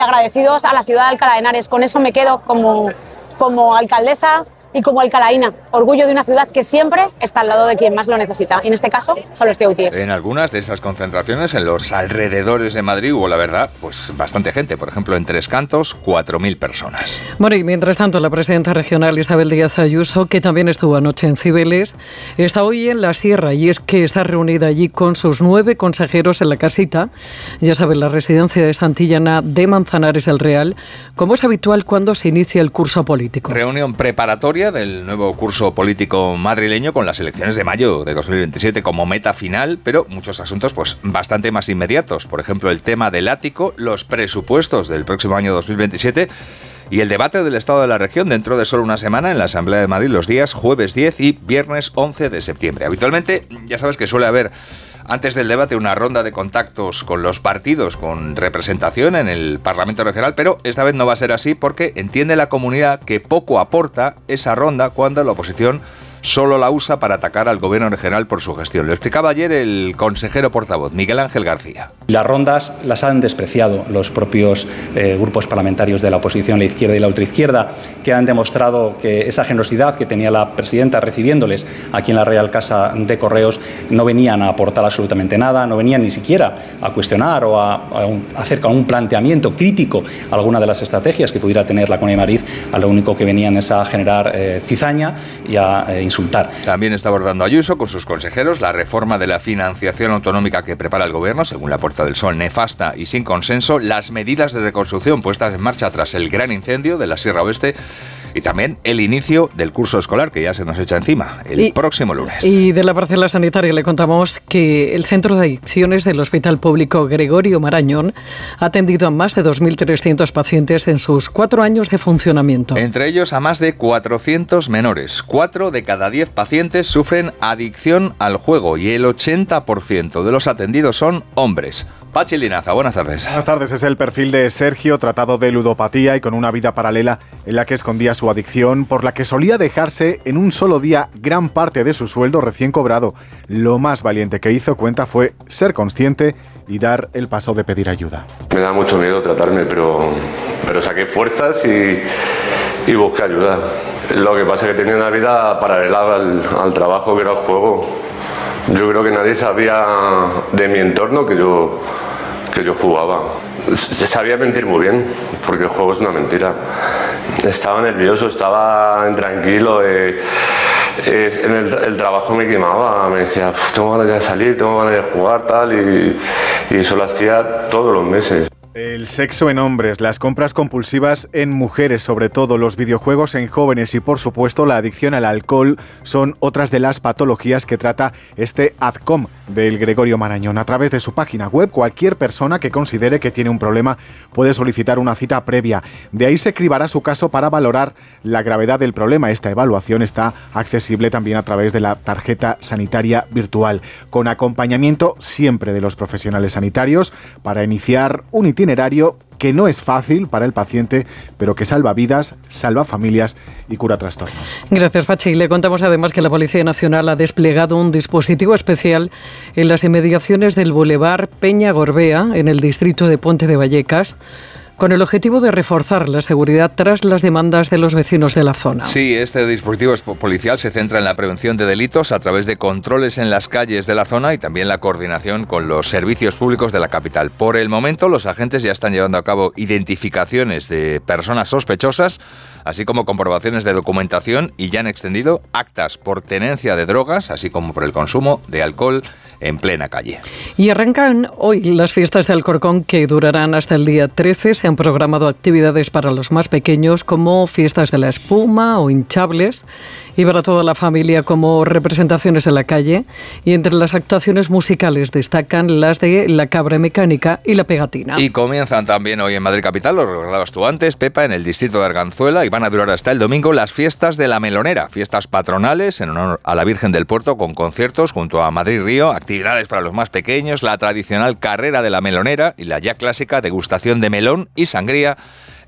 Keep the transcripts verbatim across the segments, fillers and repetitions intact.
Agradecidos a la ciudad de Alcalá de Henares, con eso me quedo como, como alcaldesa y como alcalaína, orgullo de una ciudad que siempre está al lado de quien más lo necesita, y en este caso son los ceutíes. En algunas de esas concentraciones, en los alrededores de Madrid, hubo, la verdad, pues bastante gente. Por ejemplo, en Tres Cantos, cuatro mil personas. Bueno, y mientras tanto, la presidenta regional Isabel Díaz Ayuso, que también estuvo anoche en Cibeles, está hoy en la Sierra, y es que está reunida allí con sus nueve consejeros en la casita, ya saben, la residencia de Santillana de Manzanares del Real, como es habitual cuando se inicia el curso político. Reunión preparatoria del nuevo curso político madrileño, con las elecciones de mayo de dos mil veintisiete como meta final, pero muchos asuntos pues bastante más inmediatos. Por ejemplo, el tema del ático, los presupuestos del próximo año dos mil veintisiete y el debate del estado de la región dentro de solo una semana en la Asamblea de Madrid, los días jueves diez y viernes once de septiembre. Habitualmente, ya sabes que suele haber antes del debate una ronda de contactos con los partidos con representación en el Parlamento Regional, pero esta vez no va a ser así porque entiende la comunidad que poco aporta esa ronda cuando la oposición solo la usa para atacar al gobierno regional por su gestión. Lo explicaba ayer el consejero portavoz, Miguel Ángel García. Las rondas las han despreciado los propios eh, grupos parlamentarios de la oposición, la izquierda y la ultraizquierda, que han demostrado que esa generosidad que tenía la presidenta recibiéndoles aquí en la Real Casa de Correos no venían a aportar absolutamente nada, no venían ni siquiera a cuestionar o a, a un, acerca de un planteamiento crítico a alguna de las estrategias que pudiera tener la Comunidad de Madrid. A lo único que venían es a generar eh, cizaña y a eh, insultar. También está abordando Ayuso con sus consejeros la reforma de la financiación autonómica que prepara el gobierno, según la Puerta del Sol, nefasta y sin consenso, las medidas de reconstrucción puestas en marcha tras el gran incendio de la Sierra Oeste y también el inicio del curso escolar que ya se nos echa encima el y, próximo lunes. Y de la parcela sanitaria le contamos que el Centro de Adicciones del Hospital Público Gregorio Marañón ha atendido a más de dos mil trescientos pacientes en sus cuatro años de funcionamiento. Entre ellos a más de cuatrocientos menores. Cuatro de cada diez pacientes sufren adicción al juego y el ochenta por ciento de los atendidos son hombres. Pachi Linaza, buenas tardes. Buenas tardes, es el perfil de Sergio, tratado de ludopatía y con una vida paralela en la que escondía su adicción, por la que solía dejarse en un solo día gran parte de su sueldo recién cobrado. Lo más valiente que hizo, cuenta, fue ser consciente y dar el paso de pedir ayuda. Me da mucho miedo tratarme, pero, pero saqué fuerzas y, y busqué ayuda. Lo que pasa es que tenía una vida paralela al, al trabajo, que era el juego. Yo creo que nadie sabía de mi entorno que yo, que yo jugaba. Se sabía mentir muy bien, porque el juego es una mentira. Estaba nervioso, estaba intranquilo, eh, eh, en el, el trabajo me quemaba, me decía, tengo ganas de salir, tengo ganas de jugar, tal, y, y eso lo hacía todos los meses. El sexo en hombres, las compras compulsivas en mujeres, sobre todo los videojuegos en jóvenes y, por supuesto, la adicción al alcohol son otras de las patologías que trata este ADCOM del Gregorio Marañón. A través de su página web, cualquier persona que considere que tiene un problema puede solicitar una cita previa. De ahí se cribará su caso para valorar la gravedad del problema. Esta evaluación está accesible también a través de la tarjeta sanitaria virtual, con acompañamiento siempre de los profesionales sanitarios para iniciar un itinerario itinerario que no es fácil para el paciente, pero que salva vidas, salva familias y cura trastornos. Gracias, Pachi. Le contamos además que la Policía Nacional ha desplegado un dispositivo especial en las inmediaciones del Boulevard Peña Gorbea, en el distrito de Puente de Vallecas, con el objetivo de reforzar la seguridad tras las demandas de los vecinos de la zona. Sí, este dispositivo policial se centra en la prevención de delitos a través de controles en las calles de la zona y también la coordinación con los servicios públicos de la capital. Por el momento, los agentes ya están llevando a cabo identificaciones de personas sospechosas, así como comprobaciones de documentación, y ya han extendido actas por tenencia de drogas, así como por el consumo de alcohol en plena calle. Y arrancan hoy las fiestas de Alcorcón, que durarán hasta el día trece. Se han programado actividades para los más pequeños, como fiestas de la espuma o hinchables, y para toda la familia, como representaciones en la calle. Y entre las actuaciones musicales destacan las de la cabra mecánica y la pegatina. Y comienzan también hoy en Madrid capital, lo recordabas tú antes, Pepa, en el distrito de Arganzuela, y van a durar hasta el domingo las fiestas de la Melonera, fiestas patronales en honor a la Virgen del Puerto, con conciertos junto a Madrid Río, actividades para los más pequeños, la tradicional carrera de la melonera y la ya clásica degustación de melón y sangría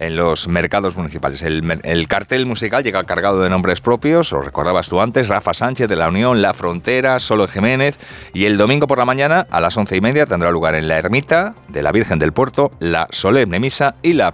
en los mercados municipales. El, el cartel musical llega cargado de nombres propios, lo recordabas tú antes, Rafa Sánchez de La Unión, La Frontera, Solo Jiménez, y el domingo por la mañana a las once y media tendrá lugar en la ermita de la Virgen del Puerto la solemne misa y la